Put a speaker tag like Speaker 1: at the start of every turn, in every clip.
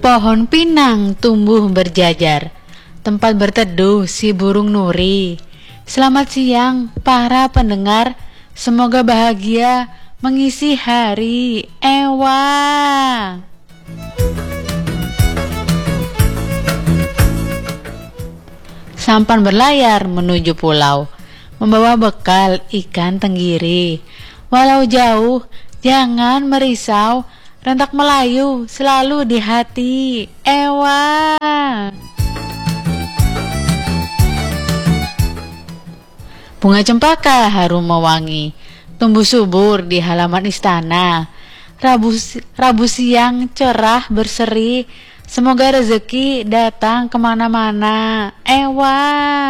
Speaker 1: Pohon pinang tumbuh berjajar, tempat berteduh si burung nuri. Selamat siang para pendengar, semoga bahagia mengisi hari. Ewa. Sampan berlayar menuju pulau, membawa bekal ikan tenggiri. Walau jauh, jangan merisau, rentak Melayu selalu di hati. Ewa. Bunga cempaka harum mewangi, tumbuh subur di halaman istana. Rabu siang cerah berseri, semoga rezeki datang kemana-mana. Ewa.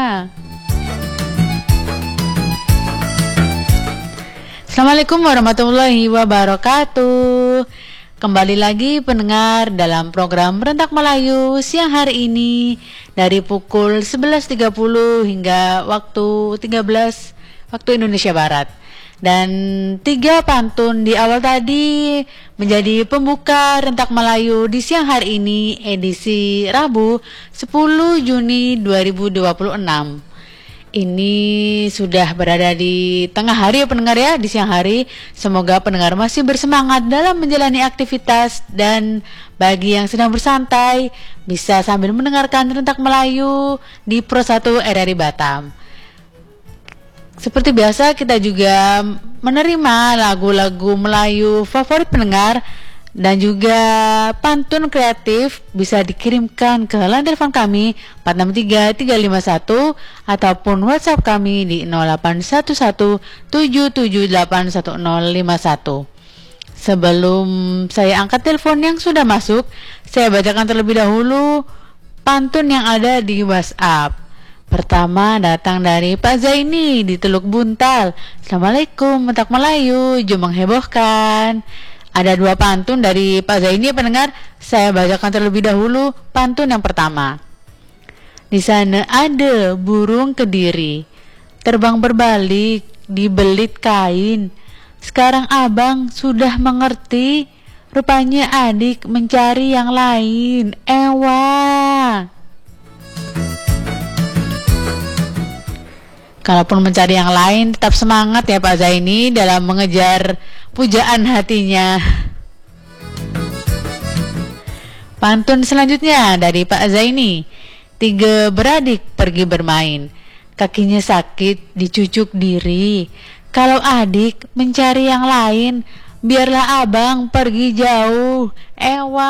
Speaker 1: Assalamualaikum warahmatullahi wabarakatuh. Kembali lagi pendengar dalam program Rentak Melayu siang hari ini dari pukul 11.30 hingga waktu 13 waktu Indonesia Barat. Dan 3 pantun di awal tadi menjadi pembuka Rentak Melayu di siang hari ini edisi Rabu 10 Juni 2026. Ini sudah berada di tengah hari ya pendengar ya, di siang hari. Semoga pendengar masih bersemangat dalam menjalani aktivitas, dan bagi yang sedang bersantai bisa sambil mendengarkan Rentak Melayu di Pro 1 RRI Batam. Seperti biasa kita juga menerima lagu-lagu Melayu favorit pendengar dan juga pantun kreatif bisa dikirimkan ke line telepon kami 463351 ataupun WhatsApp kami di 081177811051. Sebelum saya angkat telepon yang sudah masuk, saya bacakan terlebih dahulu pantun yang ada di WhatsApp. Pertama datang dari Pak Zaini di Teluk Buntal. Assalamualaikum Rentak Melayu, jom menghebohkan. Ada 2 pantun dari Pak Zaini pendengar. Saya bacakan terlebih dahulu pantun yang pertama. Di sana ada burung kediri, terbang berbalik di belit kain. Sekarang abang sudah mengerti, rupanya adik mencari yang lain. Ewa. Kalaupun mencari yang lain, tetap semangat ya Pak Zaini dalam mengejar pujaan hatinya. Pantun selanjutnya dari Pak Zaini. 3 beradik pergi bermain, kakinya sakit dicucuk diri. Kalau adik mencari yang lain, biarlah abang pergi jauh. Ewa.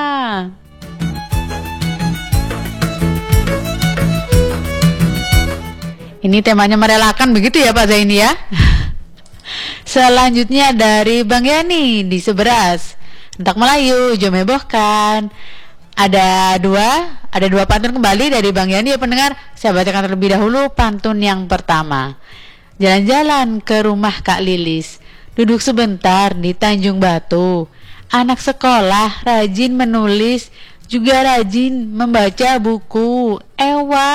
Speaker 1: Ini temanya merelakan begitu ya Pak Zaini ya. Selanjutnya dari Bang Yani di Seberas. Rentak Melayu, jom hebohkan. Ada dua pantun kembali dari Bang Yani ya pendengar. Saya bacakan terlebih dahulu pantun yang pertama. Jalan-jalan ke rumah Kak Lilis, duduk sebentar di Tanjung Batu. Anak sekolah rajin menulis, juga rajin membaca buku. Ewa.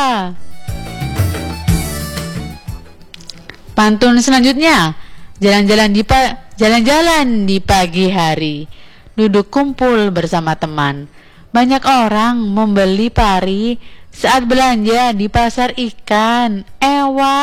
Speaker 1: Pantun selanjutnya, jalan-jalan di pagi hari, duduk kumpul bersama teman. Banyak orang membeli pari saat belanja di pasar ikan. Ewa.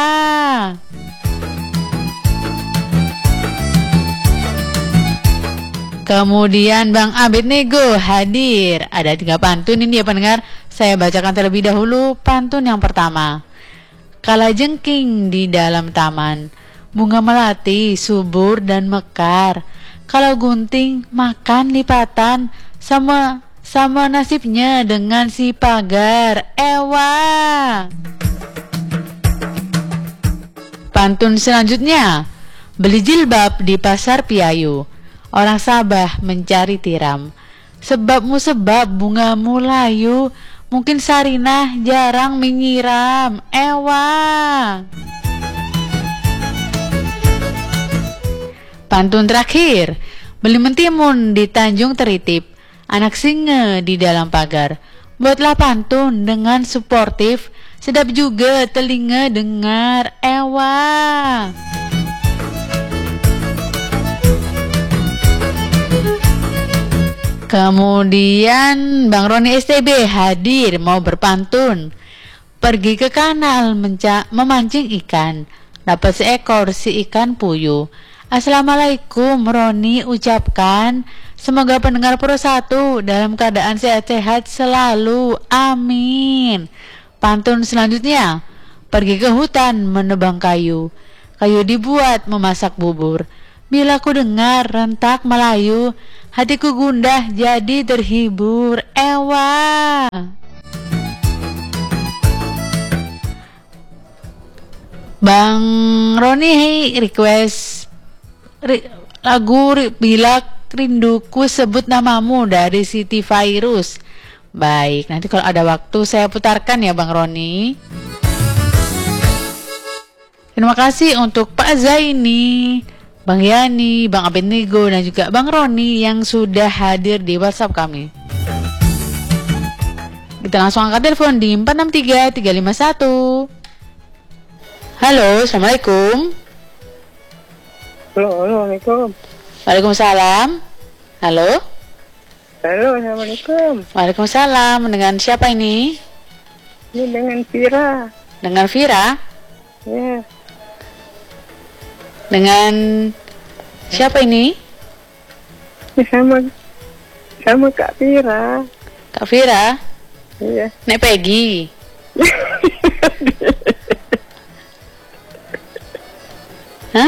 Speaker 1: Kemudian Bang Abed Nego hadir. Ada 3 pantun ini ya pendengar. Saya bacakan terlebih dahulu pantun yang pertama. Kala jengking di dalam taman, bunga melati subur dan mekar. Kalau gunting makan lipatan, sama nasibnya dengan si pagar. Ewa. Pantun selanjutnya, beli jilbab di pasar Piayu, orang Sabah mencari tiram. Sebabmu sebab bungamu layu, mungkin Sarinah jarang menyiram. Ewa. Pantun terakhir, beli mentimun di Tanjung Teritip, anak singa di dalam pagar. Buatlah pantun dengan suportif, sedap juga telinga dengar. Ewa. Kemudian Bang Roni STB hadir mau berpantun. Pergi ke kanal memancing ikan. Dapat seekor si ikan puyuh. Assalamualaikum Roni ucapkan. Semoga pendengar Pro 1 dalam keadaan sehat-sehat selalu. Amin. Pantun selanjutnya. Pergi ke hutan menebang kayu. Kayu dibuat memasak bubur. Bila ku dengar rentak Melayu, hatiku gundah jadi terhibur. Ewa. Bang Roni request lagu Bila Rinduku Sebut Namamu dari Siti Virus. Baik, nanti kalau ada waktu saya putarkan ya Bang Roni. Terima kasih untuk Pak Zaini, Bang Yani, Bang Abednego, dan juga Bang Roni yang sudah hadir di WhatsApp kami. Kita langsung angkat telepon di 463 351. Halo, Assalamualaikum.
Speaker 2: Halo, Assalamualaikum.
Speaker 1: Waalaikumsalam. Halo.
Speaker 2: Halo, Assalamualaikum.
Speaker 1: Waalaikumsalam. Dengan siapa ini?
Speaker 2: Ini dengan Vira.
Speaker 1: Dengan Vira?
Speaker 2: Ya,
Speaker 1: Dengan siapa ini?
Speaker 2: ini sama Kak Vira.
Speaker 1: Kak Vira?
Speaker 2: Iya.
Speaker 1: Nek Peggy. Hah?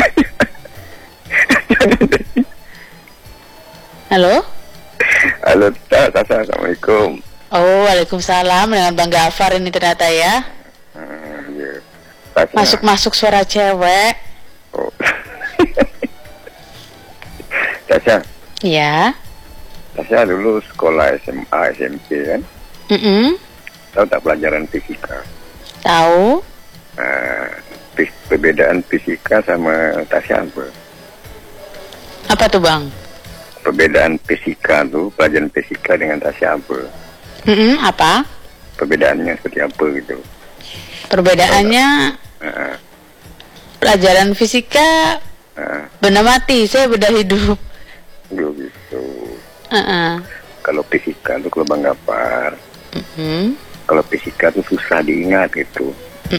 Speaker 1: Halo?
Speaker 3: Halo, Assalamualaikum.
Speaker 1: Oh, waalaikumsalam. Dengan Bang Gafar ini ternyata ya.
Speaker 3: Ya.
Speaker 1: Masuk-masuk suara cewek.
Speaker 3: Oh. Tasya,
Speaker 1: Ya.
Speaker 3: Tasya dulu sekolah SMA, SMP kan? Tahu tak pelajaran fisika?
Speaker 1: Tahu?
Speaker 3: Perbedaan fisika sama Tasya apa?
Speaker 1: Apa tuh Bang?
Speaker 3: Perbedaan fisika tuh, pelajaran fisika dengan Tasya apa?
Speaker 1: Apa?
Speaker 3: Perbedaannya seperti apa gitu?
Speaker 1: Perbedaannya pelajaran fisika benda mati, saya benda hidup.
Speaker 3: Gitu. Kalau fisika tuh kalau Bang Gafar, kalau fisika tuh susah diingat gitu.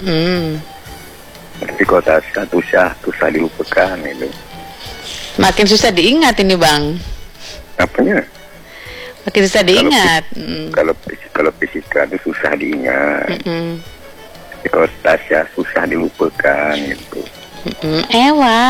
Speaker 3: Tapi kalau Tasya tuh susah dilupakan gitu.
Speaker 1: Makin susah diingat ini Bang.
Speaker 3: Apanya?
Speaker 1: Makin susah diingat.
Speaker 3: Kalau fisika itu susah diingat. Tapi kalau Tasya susah dilupakan gitu.
Speaker 1: Ewa.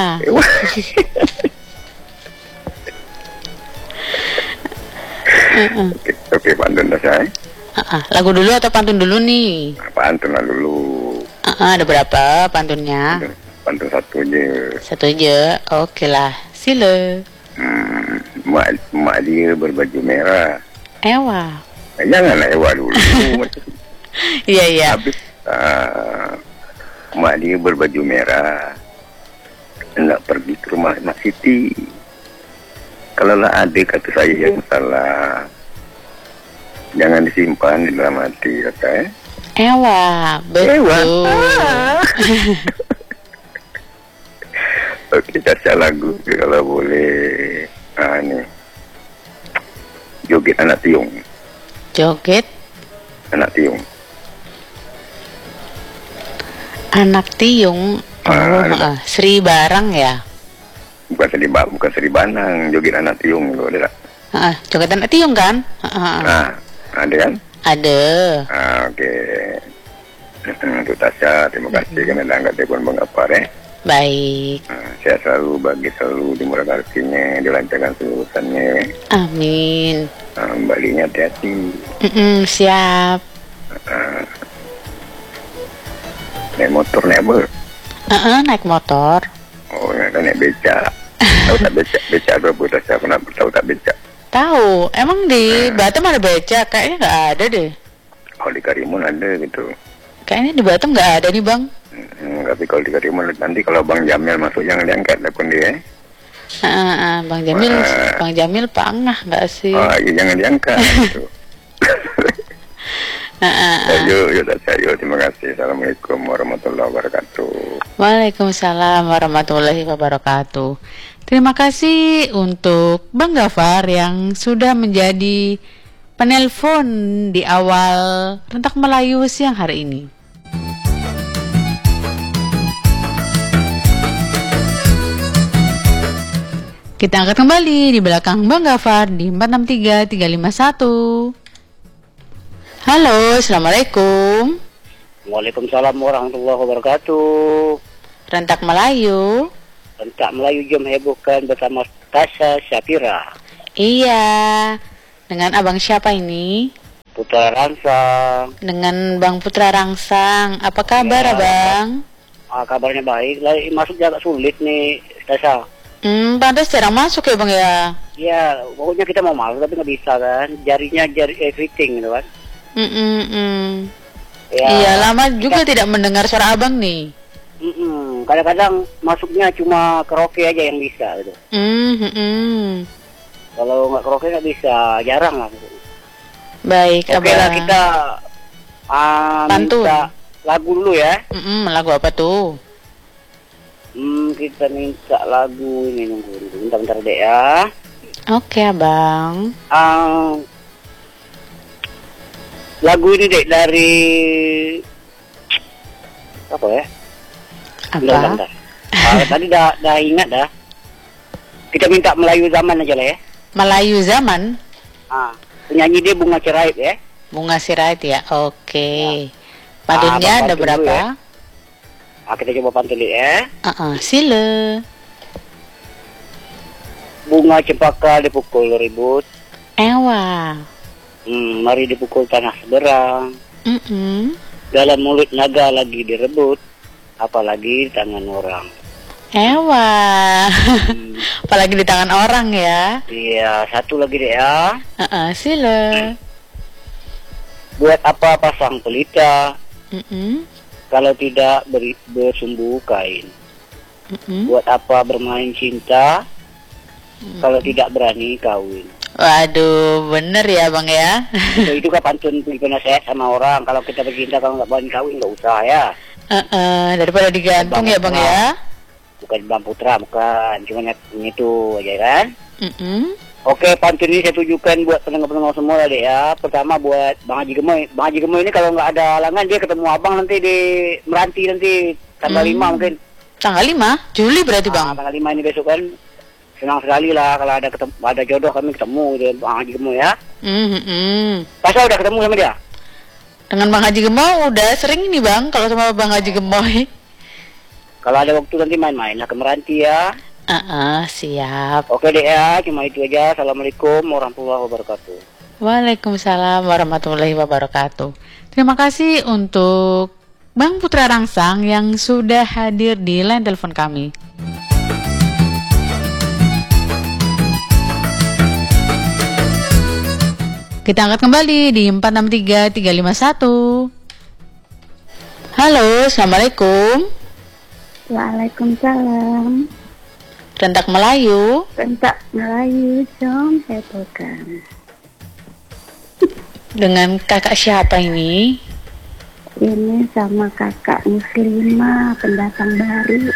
Speaker 3: Oke, pantun Tasya.
Speaker 1: Lagu dulu atau pantun dulu nih?
Speaker 3: Pantun lah dulu.
Speaker 1: Ada berapa pantunnya?
Speaker 3: Pantun satu aja.
Speaker 1: Satu aja. Oke lah. Sila.
Speaker 3: Mak dia berbaju merah.
Speaker 1: Ewa.
Speaker 3: Janganlah ewa dulu.
Speaker 1: Iya.
Speaker 3: Habis mak dia berbaju merah, hendak pergi ke rumah Mak Siti. Kalaulah ada kata saya yang salah, jangan disimpan di dalam hati, kata
Speaker 1: Ewa, betul.
Speaker 3: Oke, kita lagu kalau boleh. Nih, joget anak tiung.
Speaker 1: Joget
Speaker 3: Anak tiung.
Speaker 1: anak tiung. Sri Barang ya?
Speaker 3: Bukan Sri Banang, joget anak tiung itu ada.
Speaker 1: Joget anak tiung kan?
Speaker 3: Ada kan?
Speaker 1: Ada.
Speaker 3: Oke. Untuk Tasya, terima kasih karena dah angkat telepon Bang Gafar
Speaker 1: Baik.
Speaker 3: Saya selalu bagi selalu dimurahkan rezekinya, dilancarkan seluruh urusannya.
Speaker 1: Amin.
Speaker 3: Baliknya hati-hati.
Speaker 1: Siap.
Speaker 3: Naik motor naik apa?
Speaker 1: Naik motor.
Speaker 3: Oh, naik becak. Tahu tak becak berapa Tasya? Kenapa tahu tak becak?
Speaker 1: Tahu. Emang di Batam ada becak? Kayaknya nggak ada deh.
Speaker 3: Oh, di Karimun ada gitu.
Speaker 1: Kayaknya di Batam nggak ada nih Bang.
Speaker 3: Tapi kalau di Karimun nanti kalau Bang Jamil masuk jangan diangkat telepon dia.
Speaker 1: Bang Jamil pangah nggak sih?
Speaker 3: Oh iya, jangan diangkat. Gitu. Yuk Tasya, terima kasih. Assalamualaikum warahmatullahi wabarakatuh.
Speaker 1: Waalaikumsalam warahmatullahi wabarakatuh. Terima kasih untuk Bang Gafar yang sudah menjadi penelpon di awal Rentak Melayu siang hari ini. Kita angkat kembali di belakang Bang Gafar di 463351. Halo, Assalamualaikum.
Speaker 4: Waalaikumsalam warahmatullahi wabarakatuh.
Speaker 1: Rentak Melayu.
Speaker 4: Rentak Melayu jom hebohkan bersama Tasha Syafira.
Speaker 1: Iya. Dengan abang siapa ini?
Speaker 4: Putra Rangsang.
Speaker 1: Dengan Bang Putra Rangsang. Apa kabar,
Speaker 4: Ya.
Speaker 1: Abang?
Speaker 4: Kabarnya baik. Lagi masuknya agak sulit nih, Tasha.
Speaker 1: Pantas jarang masuk ya, Bang ya?
Speaker 4: Ya, pokoknya kita mau masuk tapi nggak bisa kan. Jari everything gitu kan. Ya,
Speaker 1: Iya, lama juga tidak mendengar suara abang nih.
Speaker 4: Kadang-kadang masuknya cuma karaoke aja yang bisa gitu. Kalau nggak karaoke nggak bisa, jarang lah. Gitu.
Speaker 1: Baik,
Speaker 4: Oke
Speaker 1: abang.
Speaker 4: lah, kita
Speaker 1: Pantun.
Speaker 4: minta lagu dulu ya.
Speaker 1: Lagu apa tuh?
Speaker 4: Kita minta lagu ini, nunggu bentar deh ya.
Speaker 1: Oke, abang.
Speaker 4: Lagu ini deh dari apa ya?
Speaker 1: Apa?
Speaker 4: Tadi dah ingat dah. Kita minta Melayu Zaman aja lah ya.
Speaker 1: Melayu Zaman?
Speaker 4: Penyanyi dia Bunga Sirait ya.
Speaker 1: Bunga Sirait ya, oke. Pantunnya ada
Speaker 4: pantun
Speaker 1: berapa?
Speaker 4: dulu ya. Kita coba pantun dulu ya.
Speaker 1: Sila.
Speaker 4: Bunga cempaka dipukul ribut.
Speaker 1: Ewa.
Speaker 4: Mari dipukul tanah seberang. Dalam mulut naga lagi direbut, apalagi di tangan orang.
Speaker 1: Ewa. Apalagi di tangan orang ya.
Speaker 4: Iya, satu lagi deh ya.
Speaker 1: Sila.
Speaker 4: Buat apa pasang pelita kalau tidak bersumbu kain? Buat apa bermain cinta kalau tidak berani kawin?
Speaker 1: Waduh, bener ya Bang ya.
Speaker 4: Itu kan pantun penasehat sama orang. Kalau kita bercinta kalau nggak berani kawin nggak usah ya.
Speaker 1: Daripada digantung ya Bang ya.
Speaker 4: Bukan Bang Putra, bukan. Cuma itu aja kan. Oke, pantun ini saya tujukan buat pendengar-pendengar semua deh ya. Pertama buat Bang Haji Gemoy. Bang Haji Gemoy ini kalau nggak ada halangan dia ketemu abang nanti di Meranti nanti tanggal 5 mungkin.
Speaker 1: Tanggal 5? Juli berarti Bang?
Speaker 4: Tanggal 5 ini besok kan. Senang sekali lah kalau ada jodoh kami ketemu dengan Bang Haji Gemoy ya. Pasal udah ketemu sama dia?
Speaker 1: Dengan Bang Haji Gemoy udah sering ini Bang kalau sama Bang Haji Gemoy.
Speaker 4: Kalau ada waktu nanti main-main lah ke Meranti ya.
Speaker 1: Siap.
Speaker 4: Oke deh ya, cuma itu aja. Assalamualaikum warahmatullahi wabarakatuh.
Speaker 1: Waalaikumsalam warahmatullahi wabarakatuh. Terima kasih untuk Bang Putra Rangsang yang sudah hadir di line telepon kami. Kita angkat kembali di 463351. Halo, Assalamualaikum.
Speaker 2: Waalaikumsalam.
Speaker 1: Rentak Melayu.
Speaker 2: Rentak Melayu jom hebohkan.
Speaker 1: Dengan kakak siapa ini?
Speaker 2: Ini sama kakak Muslimah, pendatang baru.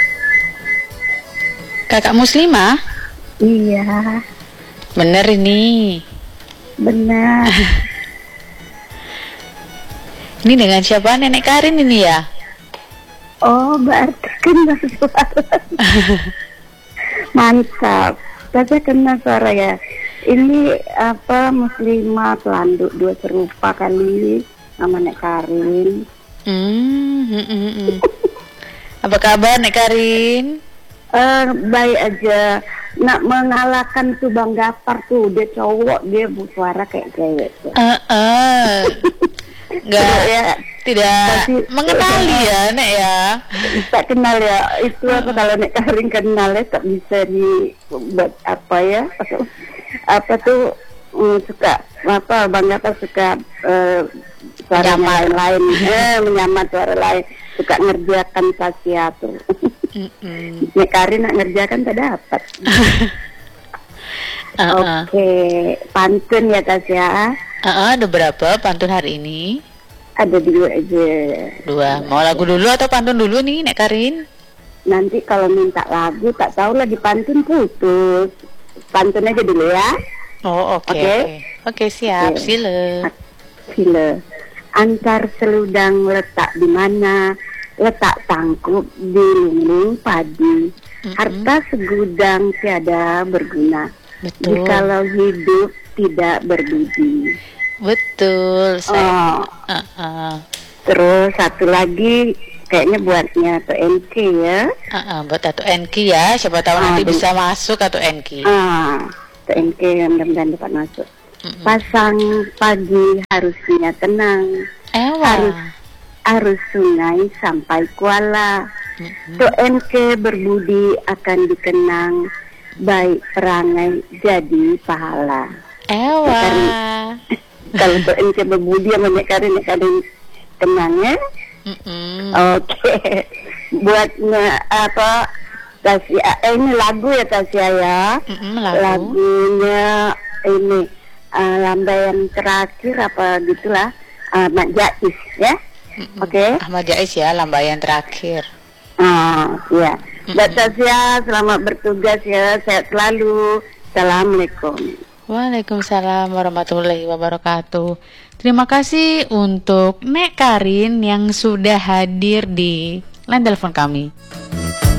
Speaker 1: Kakak Muslimah?
Speaker 2: Iya,
Speaker 1: Bener ini.
Speaker 2: benar.
Speaker 1: Ini dengan siapa? Nenek Karin ini ya?
Speaker 2: Oh, berarti kenal suara. Mantap. Saya kenal suara ya. Ini apa Muslimah Pelanduk dua serupa kali sama Nek Karin.
Speaker 1: Apa kabar Nek Karin?
Speaker 2: Baik aja. Nak mengalahkan tuh Bang Gafar tuh, dia cowok, dia bersuara kayak cewek tuh.
Speaker 1: Enggak ya, tidak mengenali ya Nek ya.
Speaker 2: Tak kenal ya. Itu apa kalau Nek Karin kenal ya tak bisa dibuat apa ya. Apa tuh suka apa Bang Gafar suka suara lain-lain, menyamar suara lain, suka ngerjakan Tasya tuh. Nek Karin nak ngerjakan tak dapat. Oke, pantun ya Tasya.
Speaker 1: Ada berapa pantun hari ini?
Speaker 2: Ada 2 aja.
Speaker 1: 2. Mau lagu dulu atau pantun dulu nih Nek Karin?
Speaker 2: nanti kalau minta lagu tak tahu lagi pantun putus. Pantun aja dulu ya.
Speaker 1: Oh, oke. Oke, siap. Sila.
Speaker 2: Antar seludang letak di mana, letak tangkup di lumbung padi. Harta segudang tiada berguna,
Speaker 1: Betul.
Speaker 2: jikalau hidup tidak berbudi.
Speaker 1: Betul.
Speaker 2: Terus satu lagi kayaknya buatnya atau NK ya.
Speaker 1: Buat atau Enki ya, siapa tahu nanti bisa masuk atau Enki.
Speaker 2: Atau NK mudah-mudahan dapat masuk. Pasang pagi harusnya tenang. Arus sungai sampai Kuala. To NK berbudi akan dikenang, baik perangai jadi pahala. Kalau to NK berbudi yang banyak kali tenang ya. Oke. Buatnya apa? Tasya, ini lagu ya Tasya ya. Lagunya ini lambaian terakhir apa gitulah. Ahmad Jais ya. Oke.
Speaker 1: Ahmad Jais ya, lambaian terakhir.
Speaker 2: Ya. Buat Tasya, selamat bertugas ya. Sehat selalu. Assalamualaikum.
Speaker 1: Waalaikumsalam warahmatullahi wabarakatuh. Terima kasih untuk Nek Karin yang sudah hadir di line telepon kami.